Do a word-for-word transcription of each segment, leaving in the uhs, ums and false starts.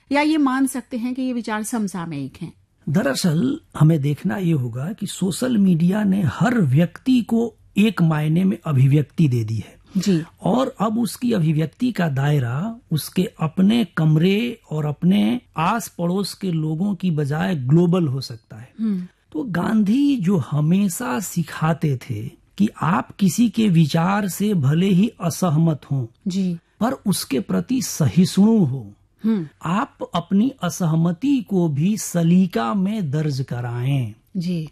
या ये मान सकते हैं कि ये विचार समसामयिक हैं? दरअसल हमें देखना ये होगा कि सोशल मीडिया ने हर व्यक्ति को एक मायने में अभिव्यक्ति दे दी है जी। और अब उसकी अभिव्यक्ति का दायरा उसके अपने कमरे और अपने आस पड़ोस के लोगों की बजाय ग्लोबल हो सकता है। तो गांधी जो हमेशा सिखाते थे कि आप किसी के विचार से भले ही असहमत हों जी, पर उसके प्रति सहिष्णु हो, आप अपनी असहमति को भी सलीका में दर्ज कराएं जी।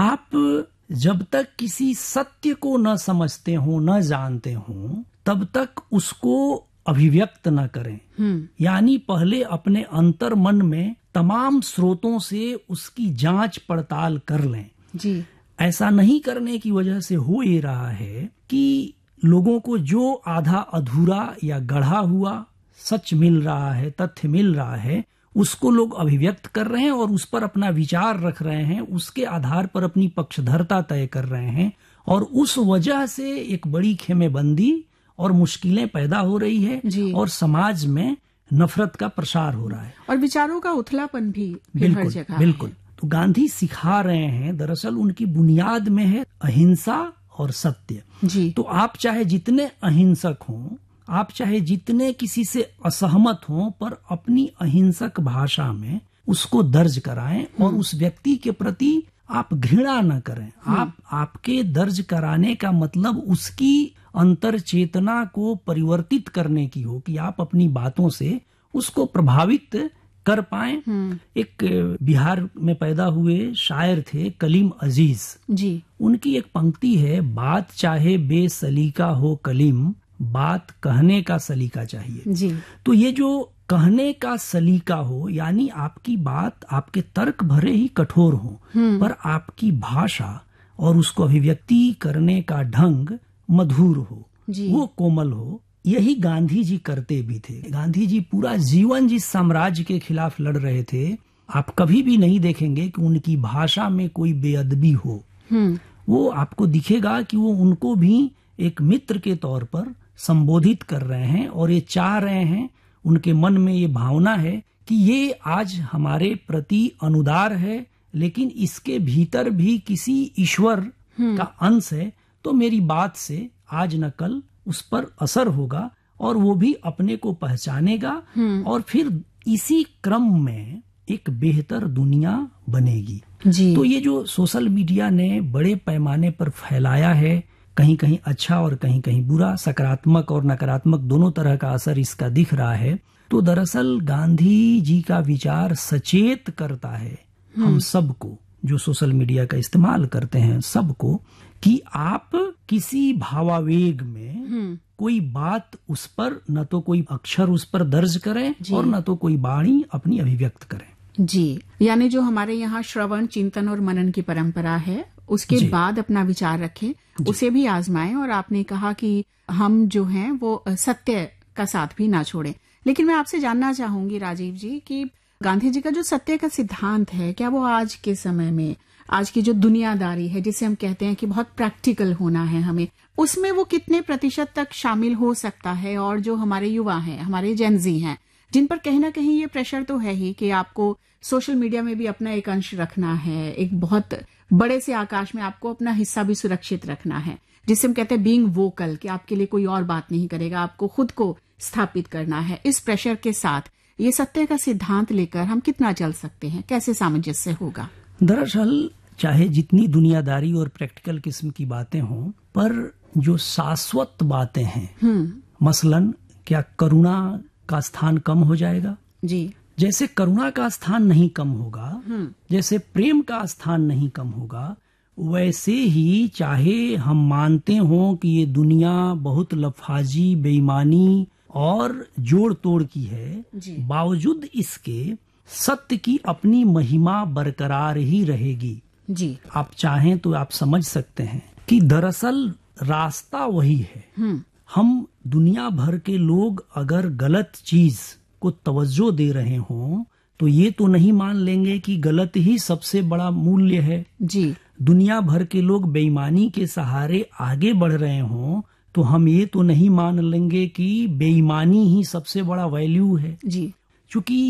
आप जब तक किसी सत्य को न समझते हो, न जानते हो, तब तक उसको अभिव्यक्त न करें। यानी पहले अपने अंतर मन में तमाम स्रोतों से उसकी जांच पड़ताल कर लें जी। ऐसा नहीं करने की वजह से हो ये रहा है कि लोगों को जो आधा अधूरा या गढ़ा हुआ सच मिल रहा है, तथ्य मिल रहा है, उसको लोग अभिव्यक्त कर रहे हैं और उस पर अपना विचार रख रहे हैं, उसके आधार पर अपनी पक्षधरता तय कर रहे हैं और उस वजह से एक बड़ी खेमेबंदी और मुश्किलें पैदा हो रही है और समाज में नफरत का प्रसार हो रहा है और विचारों का उथलापन भी बिल्कुल हर जगह बिल्कुल है। तो गांधी सिखा रहे हैं, दरअसल उनकी बुनियाद में है अहिंसा और सत्य जी। तो आप चाहे जितने अहिंसक हों, आप चाहे जितने किसी से असहमत हों, पर अपनी अहिंसक भाषा में उसको दर्ज कराएं और उस व्यक्ति के प्रति आप घृणा न करें। आप आपके दर्ज कराने का मतलब उसकी अंतर चेतना को परिवर्तित करने की हो कि आप अपनी बातों से उसको प्रभावित कर पाएं। एक बिहार में पैदा हुए शायर थे कलीम अजीज जी। उनकी एक पंक्ति है, बात चाहे बेसलीका हो कलीम, बात कहने का सलीका चाहिए जी। तो ये जो कहने का सलीका हो, यानी आपकी बात आपके तर्क भरे ही कठोर हो, पर आपकी भाषा और उसको अभिव्यक्ति करने का ढंग मधुर हो, वो कोमल हो। यही गांधी जी करते भी थे। गांधी जी पूरा जीवन जिस साम्राज्य के खिलाफ लड़ रहे थे, आप कभी भी नहीं देखेंगे कि उनकी भाषा में कोई बेअदबी हो। वो आपको दिखेगा कि वो उनको भी एक मित्र के तौर पर संबोधित कर रहे हैं और ये चाह रहे हैं, उनके मन में ये भावना है कि ये आज हमारे प्रति अनुदार है, लेकिन इसके भीतर भी किसी ईश्वर का अंश है, तो मेरी बात से आज न कल उस पर असर होगा और वो भी अपने को पहचानेगा और फिर इसी क्रम में एक बेहतर दुनिया बनेगी जी। तो ये जो सोशल मीडिया ने बड़े पैमाने पर फैलाया है, कहीं कहीं अच्छा और कहीं कहीं बुरा, सकारात्मक और नकारात्मक दोनों तरह का असर इसका दिख रहा है। तो दरअसल गांधी जी का विचार सचेत करता है हम सबको, जो सोशल मीडिया का इस्तेमाल करते हैं, सबको, कि आप किसी भावावेग में कोई बात उस पर न तो कोई अक्षर उस पर दर्ज करें और न तो कोई वाणी अपनी अभिव्यक्त करें जी। यानी जो हमारे यहाँ श्रवण, चिंतन और मनन की परंपरा है, उसके बाद अपना विचार रखें, उसे भी आजमाएं। और आपने कहा कि हम जो हैं वो सत्य का साथ भी ना छोड़ें। लेकिन मैं आपसे जानना चाहूंगी राजीव जी कि गांधी जी का जो सत्य का सिद्धांत है, क्या वो आज के समय में, आज की जो दुनियादारी है जिसे हम कहते हैं कि बहुत प्रैक्टिकल होना है हमें, उसमें वो कितने प्रतिशत तक शामिल हो सकता है? और जो हमारे युवा हैं, हमारे जेनजी हैं, जिन पर कहीं ना कहीं ये प्रेशर तो है ही कि आपको सोशल मीडिया में भी अपना एक अंश रखना है, एक बहुत बड़े से आकाश में आपको अपना हिस्सा भी सुरक्षित रखना है, जिसे हम कहते हैं बीइंग वोकल, कि आपके लिए कोई और बात नहीं करेगा, आपको खुद को स्थापित करना है। इस प्रेशर के साथ ये सत्य का सिद्धांत लेकर हम कितना चल सकते हैं, कैसे सामंजस्य होगा? दरअसल चाहे जितनी दुनियादारी और प्रैक्टिकल किस्म की बातें हों, पर जो शाश्वत बातें हैं, मसलन क्या करुणा का स्थान कम हो जाएगा? जी। जैसे करुणा का स्थान नहीं कम होगा, जैसे प्रेम का स्थान नहीं कम होगा, वैसे ही चाहे हम मानते हों कि ये दुनिया बहुत लफाजी, बेईमानी और जोड़ तोड़ की है, बावजूद इसके सत्य की अपनी महिमा बरकरार ही रहेगी जी। आप चाहें तो आप समझ सकते हैं कि दरअसल रास्ता वही है। हम दुनिया भर के लोग अगर गलत चीज को तवज्जो दे रहे हों, तो ये तो नहीं मान लेंगे कि गलत ही सबसे बड़ा मूल्य है जी। दुनिया भर के लोग बेईमानी के सहारे आगे बढ़ रहे हों, तो हम ये तो नहीं मान लेंगे कि बेईमानी ही सबसे बड़ा वैल्यू है जी। चूंकि